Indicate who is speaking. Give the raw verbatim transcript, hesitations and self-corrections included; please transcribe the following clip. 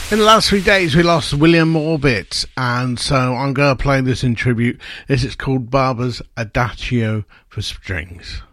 Speaker 1: In the last three days, we lost William Orbit, and so I'm going to play this in tribute. This is called Barber's Adagio for Strings.